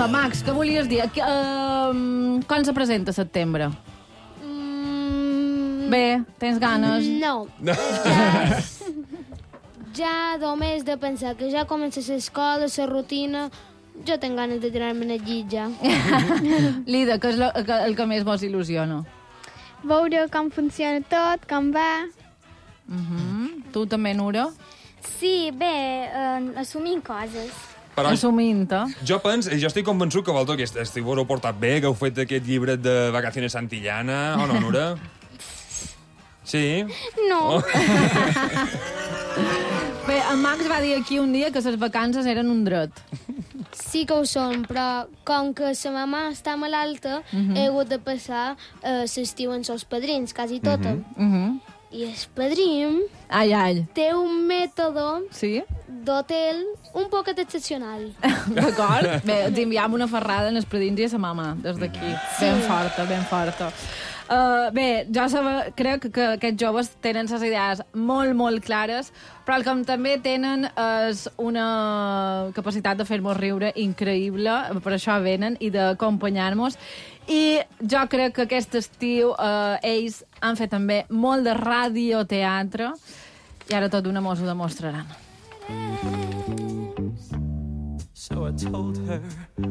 Vinga, Max, què volies dir? Quan se presenta setembre? Bé, tens ganes? No. Ja només de pensar que ja comença l'escola, la rutina, jo tinc ganes de tirar-me al llit ja. Lida, què és el que més vos il·lusiona? Veure com funciona tot, com va. Tu també, Nura? Sí, bé, assumint coses. Però Assumint, jo estic convençut que vosaltres aquest estiu vos heu portat bé, que heu fet aquest llibre de vacaciones Santillana, o no, Nura? Sí? No. Bé, en Max va dir aquí un dia que les vacances eren un dret. Sí que ho són, però com que sa mamà està malalta, he hagut de passar l'estiu amb els padrins, quasi tota. I el padrín Ai. té un mètode Sí? d'hotel un poquet excepcional. D'acord? Bé, ens enviam una ferrada en els predins i a sa mama, des d'aquí. Ben forta, ben forta. Bé, jo crec que aquests joves tenen les idees molt, molt clares, però el que també tenen és una capacitat de fer-nos riure increïble, per això venen, i d'acompanyar-nos. I jo crec que aquest estiu ells han fet també molt de radioteatre i ara tot d'una mos ho demostraran. So I told her